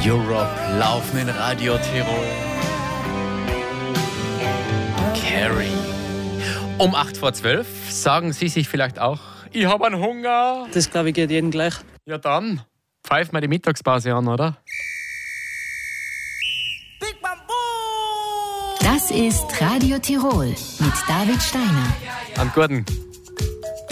Europe laufen in Radio Tirol. Carrie. Um 11:08 sagen Sie sich vielleicht auch, ich habe einen Hunger. Das, glaube ich, geht jedem gleich. Ja dann, pfeift mal die Mittagspause an, oder? Das ist Radio Tirol mit David Steiner. Einen guten